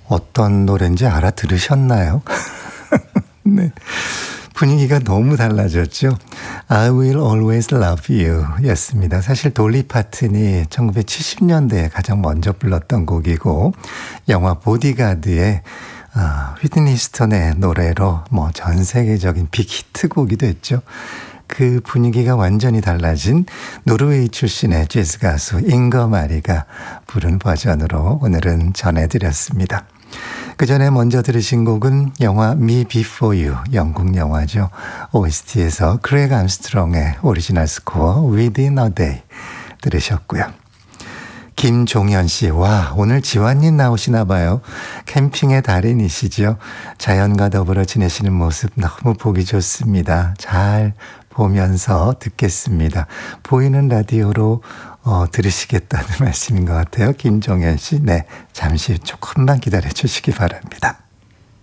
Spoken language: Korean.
어떤 노래인지 알아들으셨나요? 네. 분위기가 너무 달라졌죠. I will always love you 였습니다. 사실 돌리 파튼이 1970년대에 가장 먼저 불렀던 곡이고 영화 보디가드의 휘트니 휴스턴의 노래로 뭐 전 세계적인 빅히트곡이 됐죠. 그 분위기가 완전히 달라진 노르웨이 출신의 재즈 가수 잉거 마리가 부른 버전으로 오늘은 전해드렸습니다. 그 전에 먼저 들으신 곡은 영화 Me Before You, 영국 영화죠. OST에서 크레이그 암스트롱의 오리지널 스코어 Within a Day 들으셨고요. 김종현 씨, 와, 오늘 지환님 나오시나 봐요. 캠핑의 달인이시죠. 자연과 더불어 지내시는 모습 너무 보기 좋습니다. 잘 보면서 듣겠습니다. 보이는 라디오로 들으시겠다는 말씀인 것 같아요. 김종현 씨, 네, 잠시 조금만 기다려 주시기 바랍니다.